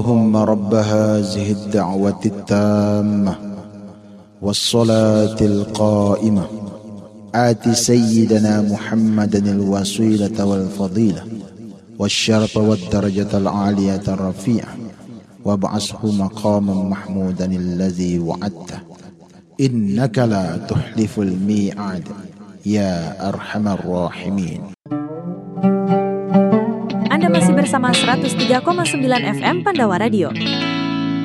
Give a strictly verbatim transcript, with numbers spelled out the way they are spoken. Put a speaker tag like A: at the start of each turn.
A: اللهم رب هذه الدعوة التامة والصلاة القائمة آت سيدنا محمدا الوسيلة والفضيلة والشرف والدرجة العالية الرفيعة وابعثه مقاما محمودا الذي وعدته إنك لا تخلف الميعاد ya arhamar rahimin.
B: Anda masih bersama seratus tiga koma sembilan F M Pandawa Radio.